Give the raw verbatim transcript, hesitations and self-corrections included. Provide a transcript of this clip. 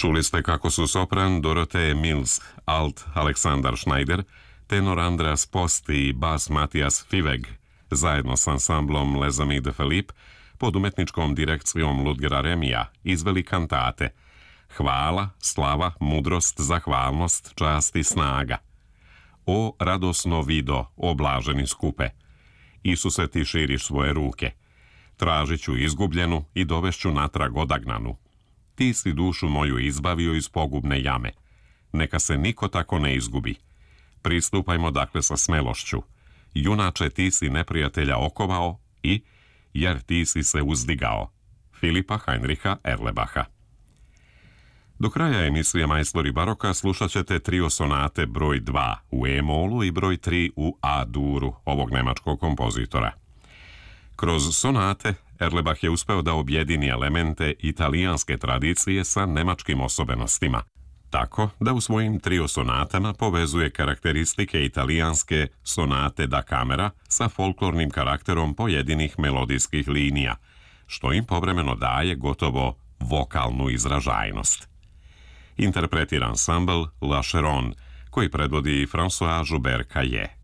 Čuli ste kako su sopran Dorothee Mills, alt Aleksandar Schneider, tenor Andreas Post i bas Matijas Fiveg, zajedno s ansamblom Les Amis de Philippe, pod umetničkom direkcijom Ludgera Remija, izveli kantate Hvala, slava, mudrost, zahvalnost, čast i snaga. O radosno vido, o blaženi skupe. Isuse, ti širiš svoje ruke. Tražit ću izgubljenu i dovešću natrag odagnanu. Ti si dušu moju izbavio iz pogubne jame. Neka se niko tako ne izgubi. Pristupajmo dakle sa smelošću. Junače, ti si neprijatelja okovao i, jer ti si se uzdigao. Filipa Heinricha Erlebacha. Do kraja emisije Majstori baroka slušat ćete trio sonate broj dva u E-molu i broj tri u A-duru ovog nemačkog kompozitora. Kroz sonate Erlebach je uspeo da objedini elemente italijanske tradicije sa nemačkim osobenostima, tako da u svojim trio sonatama povezuje karakteristike italijanske sonate da kamera sa folklornim karakterom pojedinih melodijskih linija, što im povremeno daje gotovo vokalnu izražajnost. Interpretira ansambl La Cheronne, koji predvodi François Joubert Caillet.